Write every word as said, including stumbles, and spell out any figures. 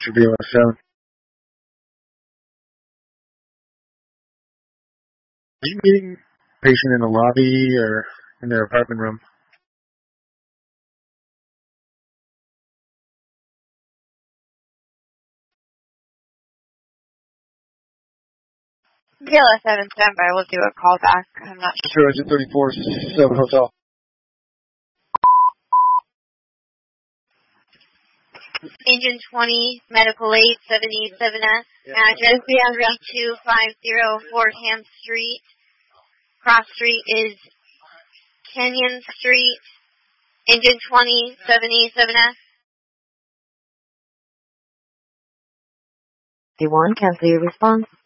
Should be on seven. Are you meeting a patient in the lobby or in their apartment room? K L S seven standby. We'll do a call back. I'm not sure. Sure, thirty-four seven Hotel. Engine twenty, Medical eight, seventy-seven S. Yeah. Address three two five zero Fordham Street. Cross Street is Kenyon Street. Engine twenty, seventy-seven S. D one, cancel your response.